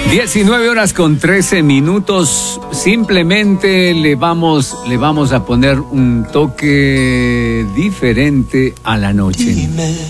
19:13. Simplemente le vamos a poner un toque diferente a la noche.